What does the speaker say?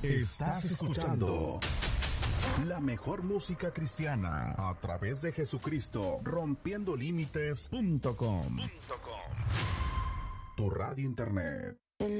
Estás escuchando la mejor música cristiana a través de Jesucristo, rompiendolímites.com. Tu radio internet.